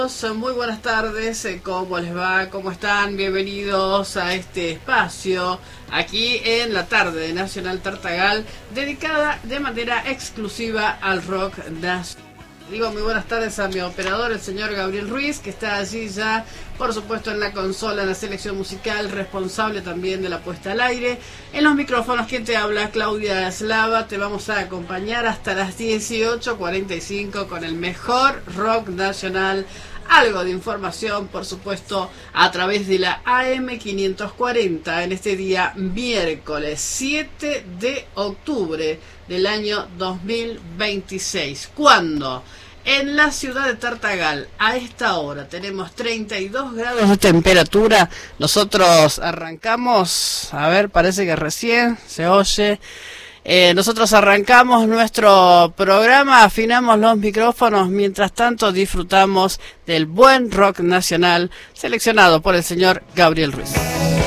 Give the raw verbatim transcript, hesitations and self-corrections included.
Muy buenas tardes, ¿cómo les va? ¿Cómo están? Bienvenidos a este espacio aquí en la tarde de Nacional Tartagal, dedicada de manera exclusiva al rock nacional. Digo muy buenas tardes a mi operador, el señor Gabriel Ruiz, que está allí ya, por supuesto, en la consola, en la selección musical, responsable también de la puesta al aire. En los micrófonos, quien te habla, Claudia Eslava. Te vamos a acompañar hasta las dieciocho cuarenta y cinco con el mejor rock nacional. Algo de información, por supuesto, a través de la A M quinientos cuarenta en este día miércoles siete de octubre del año dos mil veintiséis. ¿Cuándo? En la ciudad de Tartagal, a esta hora, tenemos treinta y dos grados de temperatura. Nosotros arrancamos, a ver, parece que recién se oye. Eh, nosotros arrancamos nuestro programa, afinamos los micrófonos, mientras tanto disfrutamos del buen rock nacional seleccionado por el señor Gabriel Ruiz.